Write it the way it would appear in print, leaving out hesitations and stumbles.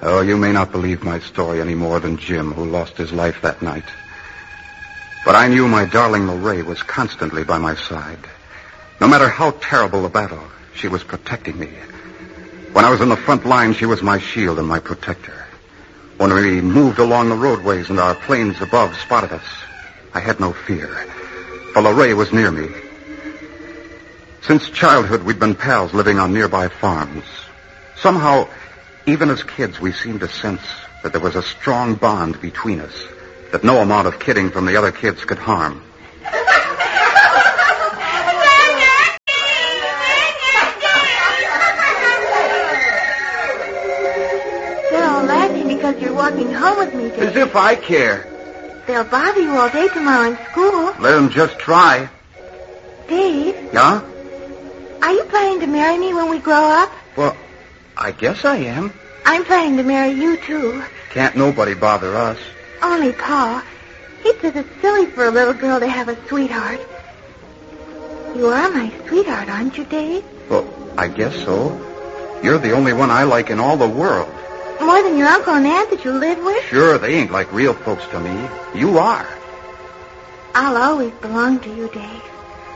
Oh, you may not believe my story any more than Jim, who lost his life that night. But I knew my darling Lorraine was constantly by my side. No matter how terrible the battle, she was protecting me. When I was in the front line, she was my shield and my protector. When we moved along the roadways and our planes above spotted us, I had no fear, for Lorraine was near me. Since childhood, we'd been pals living on nearby farms. Somehow, even as kids, we seemed to sense that there was a strong bond between us that no amount of kidding from the other kids could harm. They're all laughing because you're walking home with me, Dave. As if I care. They'll bother you all day tomorrow in school. Let them just try. Dave? Yeah? Are you planning to marry me when we grow up? Well, I guess I am. I'm planning to marry you, too. Can't nobody bother us. Only Pa. He says it's silly for a little girl to have a sweetheart. You are my sweetheart, aren't you, Dave? Well, I guess so. You're the only one I like in all the world. More than your uncle and aunt that you live with? Sure, they ain't like real folks to me. You are. I'll always belong to you, Dave.